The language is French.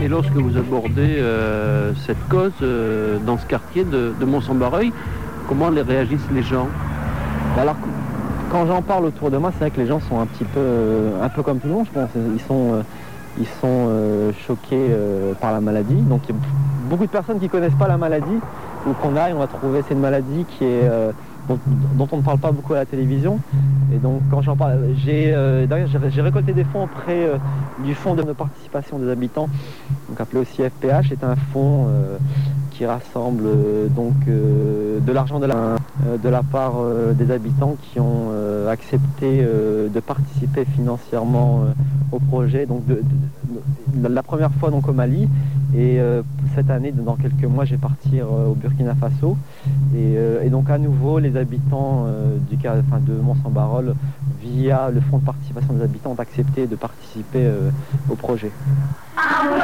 Et lorsque vous abordez cette cause dans ce quartier de Mont-Saint-Barreuil, comment réagissent les gens? Alors, quand j'en parle autour de moi, c'est vrai que les gens sont un peu comme tout le monde, je pense. Ils sont choqués par la maladie. Donc, il y a beaucoup de personnes qui ne connaissent pas la maladie, ou qu'on aille, on va trouver c'est une maladie qui est dont on ne parle pas beaucoup à la télévision. Et donc quand j'en parle, d'ailleurs j'ai récolté des fonds auprès du fonds de participation des habitants, donc appelé aussi FPH. C'est un fonds qui rassemble de l'argent de la part des habitants qui ont accepté de participer financièrement au projet. Donc la première fois donc au Mali, et cette année, dans quelques mois, je vais partir au Burkina Faso. Et donc à nouveau, les habitants de Mont-Saint-Barreuil, via le fonds de participation des habitants, ont accepté de participer au projet. Amour